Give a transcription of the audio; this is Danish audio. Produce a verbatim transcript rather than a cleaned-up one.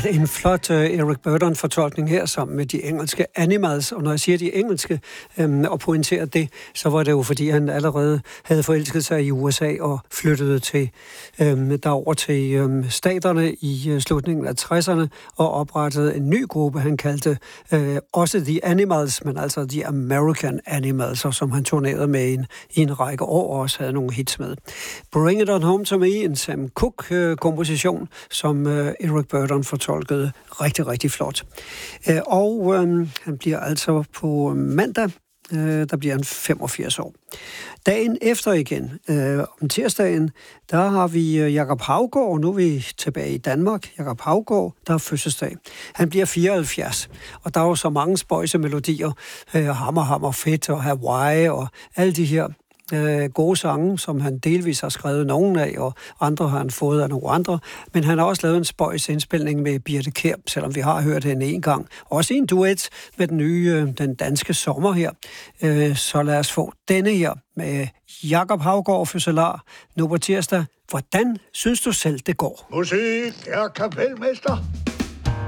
en flot uh, Eric Burdon-fortolkning her sammen med de engelske Animals. Og når jeg siger de engelske øhm, og pointerer det, så var det jo fordi, han allerede havde forelsket sig i U S A og flyttede til øhm, derover til øhm, staterne i øh, slutningen af tresserne og oprettede en ny gruppe, han kaldte øh, også The Animals, men altså The American Animals, og som han turnerede med i en, i en række år og også havde nogle hits med. Bring It On Home To Me, en Sam Cooke-komposition, øh, som øh, Eric Burdon fortolkede rigtig, rigtig flot. Øh, og øh, han bliver altså på mandag, øh, der bliver han femogfirs år. Dagen efter igen, øh, om tirsdagen, der har vi øh, Jakob Haugaard, nu er vi tilbage i Danmark. Jakob Haugaard, der har fødselsdag. Han bliver fireoghalvfjerds, og der er jo så mange spøjse melodier, øh, Hammer, Hammer, Fedt og Hawaii og alle de her Øh, gode sange, som han delvis har skrevet nogen af, og andre har han fået af nogle andre. Men han har også lavet en spøjs indspilning med Birthe Kjær, selvom vi har hørt hende en gang. Også en duet med den nye, øh, den danske sommer her. Øh, så lad os få denne her med Jakob Haugaard fødselar nu på tirsdag. Hvordan synes du selv, det går? Musik er kapelmester.